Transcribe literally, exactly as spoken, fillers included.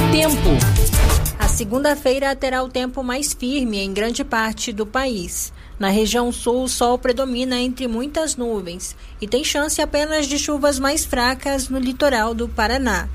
Tempo. A segunda-feira terá o tempo mais firme em grande parte do país. Na região sul, o sol predomina entre muitas nuvens e tem chance apenas de chuvas mais fracas no litoral do Paraná.